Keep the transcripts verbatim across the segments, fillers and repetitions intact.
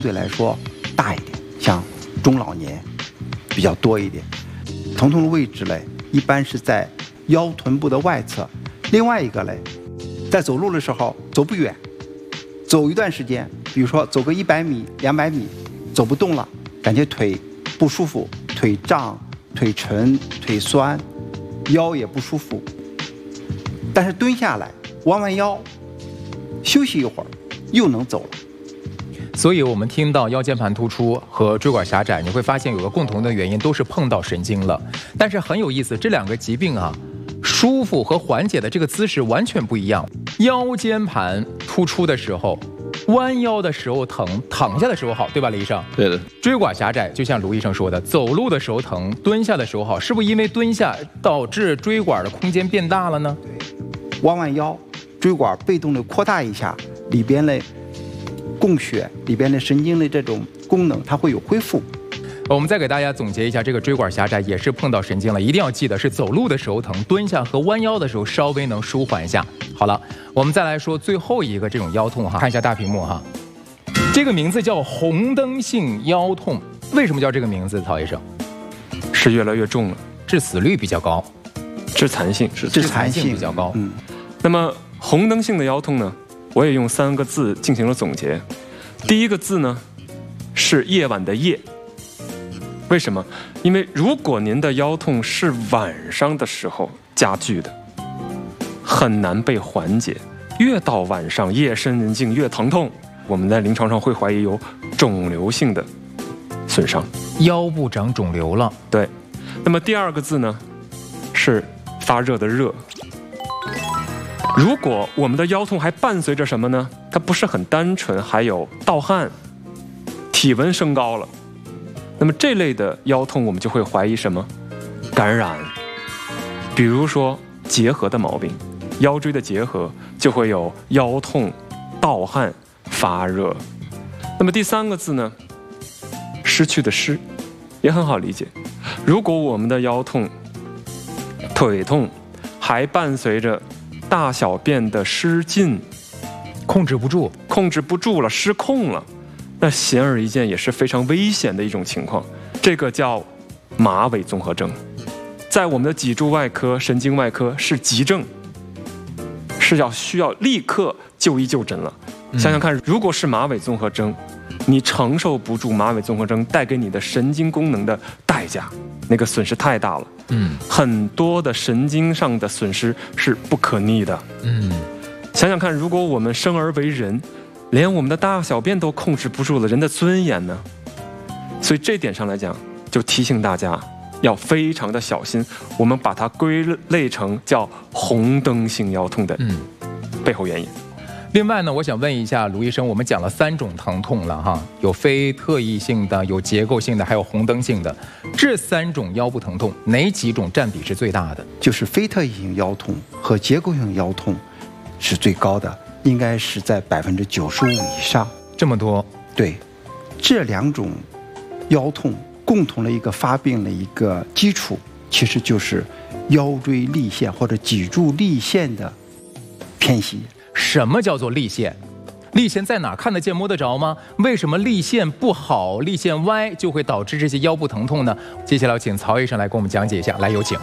对来说大一点，像中老年比较多一点。疼痛的位置嘞，一般是在腰臀部的外侧。另外一个嘞，在走路的时候走不远，走一段时间，比如说走个一百米、两百米，走不动了，感觉腿不舒服，腿胀、腿沉、腿酸，腰也不舒服。但是蹲下来，弯弯腰，休息一会儿，又能走了。 所以我们听到腰间盘突出和椎管狭窄，你会发现有个共同的原因，都是碰到神经了。但是很有意思，这两个疾病啊，舒服和缓解的这个姿势完全不一样。腰间盘突出的时候，弯腰的时候疼，躺下的时候好，对吧，李医生？ 对的。 椎管狭窄，就像卢医生说的，走路的时候疼，蹲下的时候好，是不是因为蹲下导致椎管的空间变大了呢？ 弯弯腰，椎管被动的扩大一下，里边的供血里边的神经的这种功能，它会有恢复。 我们再给大家总结一下，这个椎管狭窄也是碰到神经了，一定要记得是走路的时候疼，蹲下和弯腰的时候稍微能舒缓一下。好了，我们再来说最后一个这种腰痛哈，看一下大屏幕哈，这个名字叫红灯性腰痛，为什么叫这个名字？曹医生， 是越来越重了， 致死率比较高， 致残性致残性比较高。 嗯， 那么红灯性的腰痛呢？我也用三个字进行了总结。第一个字呢是夜晚的夜。为什么？因为如果您的腰痛是晚上的时候加剧的，很难被缓解。越到晚上夜深人静越疼痛，我们在临床上会怀疑有肿瘤性的损伤， 腰部长肿瘤了。 对。那么第二个字呢是发热的热。如果我们的腰痛还伴随着什么呢？它不是很单纯，还有盗汗、体温升高了。那么这类的腰痛，我们就会怀疑什么？感染，比如说结核的毛病，腰椎的结核就会有腰痛、盗汗、发热。那么第三个字呢？失去的失，也很好理解。如果我们的腰痛、腿痛还伴随着大小便的失禁， 控制不住， 控制不住了，失控了，那显而易见也是非常危险的一种情况。这个叫马尾综合征，在我们的脊柱外科、神经外科是急症，是要需要立刻就医就诊了。嗯、想想看，如果是马尾综合征，你承受不住马尾综合征带给你的神经功能的代价，那个损失太大了。嗯，很多的神经上的损失是不可逆的。嗯，想想看，如果我们生而为人，连我们的大小便都控制不住了，人的尊严呢？所以这点上来讲，就提醒大家要非常的小心。我们把它归类成叫红灯性腰痛的背后原因。 另外呢，我想问一下卢医生，我们讲了三种疼痛了哈，有非特异性的，有结构性的，还有红灯性的。这三种腰部疼痛，哪几种占比是最大的？ 就是非特异性腰痛和结构性腰痛是最高的，应该是在百分之九十五以上。 这么多？ 对，这两种腰痛共同的一个发病的一个基础，其实就是腰椎立线或者脊柱立线的偏斜。 什么叫做立线？立线在哪看得见摸得着吗？为什么立线不好，立线歪就会导致这些腰部疼痛呢？接下来请曹医生来给我们讲解一下，来有请。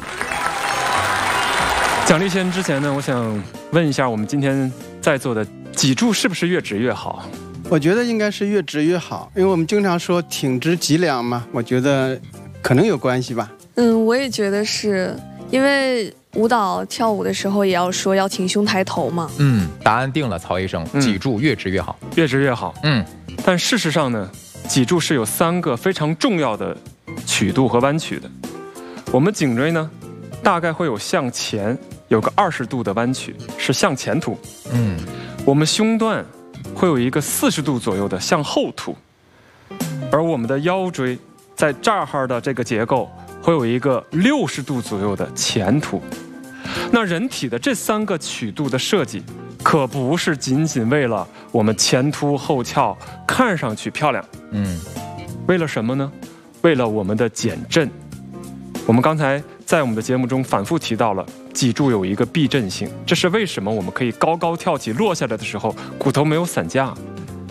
讲立线之前呢，我想问一下我们今天在座的脊柱是不是越直越好？ 我觉得应该是越直越好，因为我们经常说挺直脊梁嘛，我觉得可能有关系吧。 嗯，我也觉得是，因为舞蹈跳舞的时候也要说要挺胸抬头嘛。 嗯，答案定了，曹医生，脊柱越直越好， 越直越好。 嗯， 但事实上呢，脊柱是有三个非常重要的曲度和弯曲的。我们颈椎呢，大概会有向前有个二十度的弯曲，是向前凸。 嗯， 我们胸段会有一个四十度左右的向后凸，而我们的腰椎在这儿的这个结构会有一个六十度左右的前凸。那人体的这三个曲度的设计，可不是仅仅为了我们前凸后翘看上去漂亮， 嗯， 为了什么呢？为了我们的减震。我们刚才在我们的节目中反复提到了脊柱有一个避震性，这是为什么我们可以高高跳起，落下来的时候骨头没有散架，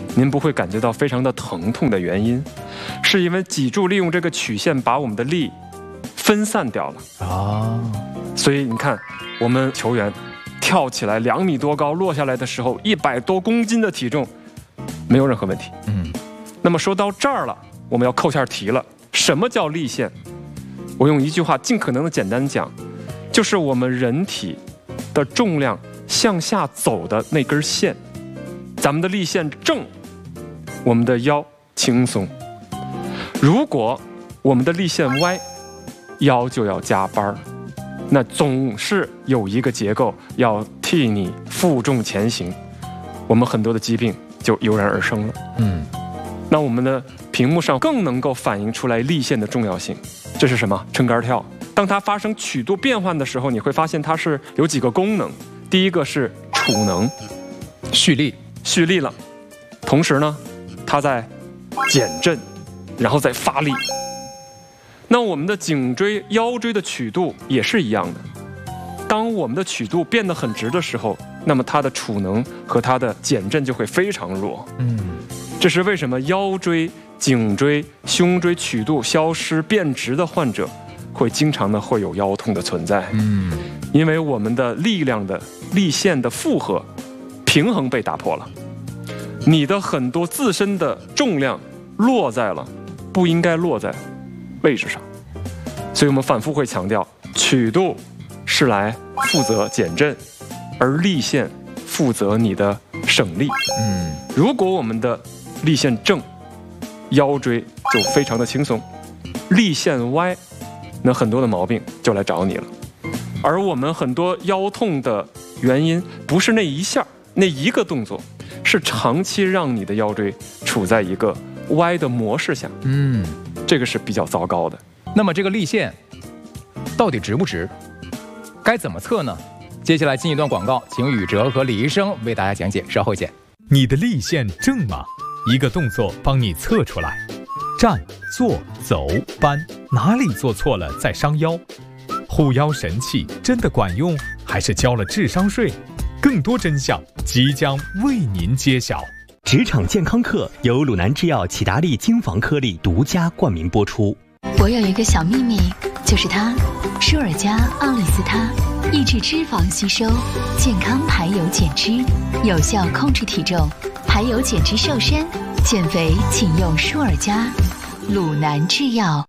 您不会感觉到非常的疼痛的原因，是因为脊柱利用这个曲线把我们的力分散掉了啊。所以你看，我们球员跳起来两米多高，落下来的时候一百多公斤的体重，没有任何问题。嗯，那么说到这儿了，我们要扣下题了。什么叫力线？我用一句话尽可能的简单讲，就是我们人体的重量向下走的那根线。咱们的力线正，我们的腰轻松；如果我们的力线歪，腰就要加班，那总是有一个结构要替你负重前行，我们很多的疾病就油然而生了。嗯，那我们的屏幕上更能够反映出来力线的重要性。这是什么？撑杆跳。当它发生曲度变换的时候，你会发现它是有几个功能。第一个是储能， 蓄力， 蓄力了。同时呢，它在减震，然后再发力。那我们的颈椎、腰椎的曲度也是一样的。当我们的曲度变得很直的时候，那么它的储能和它的减震就会非常弱。嗯，这是为什么腰椎、颈椎、胸椎曲度消失变直的患者会经常的会有腰痛的存在。嗯，因为我们的力量的力线的负荷平衡被打破了，你的很多自身的重量落在了不应该落在位置上。所以我们反复会强调，曲度是来负责减震，而力线负责你的省力。嗯，如果我们的力线正，腰椎就非常的轻松；力线歪，那很多的毛病就来找你了。而我们很多腰痛的原因，不是那一下那一个动作，是长期让你的腰椎处在一个歪的模式下。嗯，这个是比较糟糕的。 那么这个力线到底直不直？该怎么测呢？接下来进一段广告，请宇哲和李医生为大家讲解，稍后见。 你的力线正吗？一个动作帮你测出来。站、坐、走、搬，哪里做错了再伤腰？护腰神器真的管用，还是交了智商税？更多真相即将为您揭晓。 职场健康课由鲁南制药启达利精防颗粒独家冠名播出。 我有一个小秘密，就是它，舒尔佳奥利司他，抑制脂肪吸收，健康排油减脂，有效控制体重，排油减脂瘦身，减肥请用舒尔佳，鲁南制药。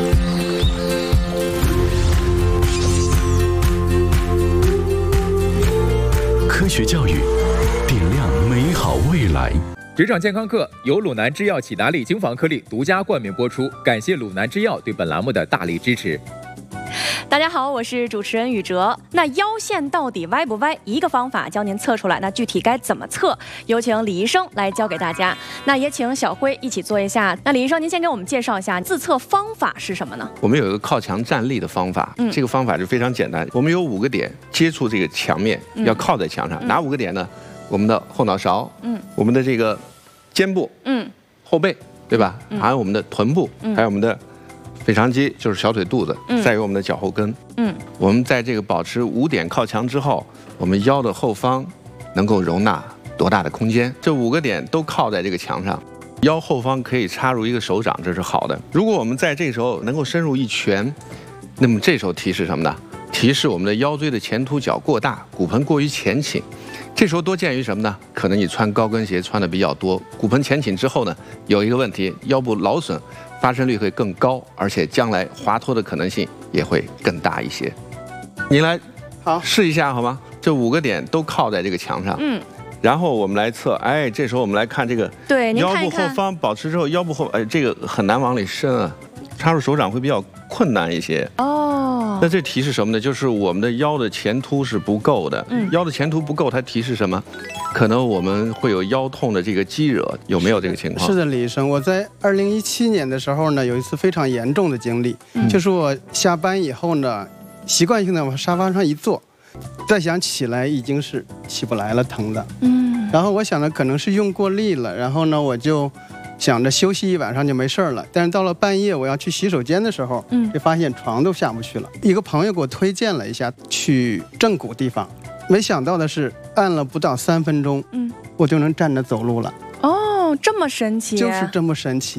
科学教育，点亮美好未来。 职场健康课由鲁南制药启达利精防颗粒独家冠名播出，感谢鲁南制药对本栏目的大力支持。 大家好，我是主持人宇哲。那腰线到底歪不歪？一个方法教您测出来，那具体该怎么测？有请李医生来教给大家。那也请小辉一起做一下。那李医生，您先给我们介绍一下自测方法是什么呢？ 我们有一个靠墙站立的方法，嗯，这个方法是非常简单。我们有五个点接触这个墙面，要靠在墙上。嗯、哪五个点呢？我们的后脑勺，嗯，我们的这个肩部，嗯，后背，对吧？嗯、还有我们的臀部，嗯、还有我们的腓肠肌，就是小腿肚子，嗯、再有我们的脚后跟，嗯，我们在这个保持五点靠墙之后，我们腰的后方能够容纳多大的空间？这五个点都靠在这个墙上，腰后方可以插入一个手掌，这是好的。如果我们在这时候能够深入一拳，那么这时候提示什么呢？提示我们的腰椎的前凸角过大，骨盆过于前倾。这时候多见于什么呢？可能你穿高跟鞋穿的比较多，骨盆前倾之后呢，有一个问题，腰部劳损发生率会更高，而且将来滑脱的可能性也会更大一些。你来好试一下好吗？这五个点都靠在这个墙上，嗯，然后我们来测，哎，这时候我们来看这个， 对， 腰部后方保持之后，腰部后，哎，这个很难往里伸啊，插入手掌会比较困难一些。哦。那这提示什么呢？就是我们的腰的前凸是不够的，嗯，腰的前凸不够，它提示什么？可能我们会有腰痛的这个激惹，有没有这个情况？ 是的，李医生，我在二零一七年的时候呢，有一次非常严重的经历，嗯、就是我下班以后呢，习惯性的往沙发上一坐，再想起来已经是起不来了，疼的，嗯，然后我想呢，可能是用过力了，然后呢，我就想着休息一晚上就没事了，但是到了半夜我要去洗手间的时候，嗯，就发现床都下不去了。一个朋友给我推荐了一下去正骨地方，没想到的是按了不到三分钟，嗯，我就能站着走路了。哦， 哦，这么神奇， 就是这么神奇。